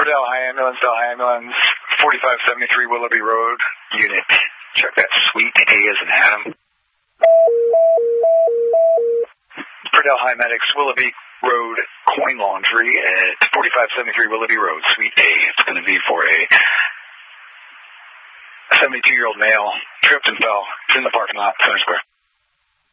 Purdell High Ambulance, 4573 Willoughby Road, unit. Check that suite A as in Adam. Purdell High Medics, Willoughby Road, Coin Laundry at 4573 Willoughby Road, suite A. It's going to be for a 72-year-old male, tripped and fell. It's in the parking lot, Center Square.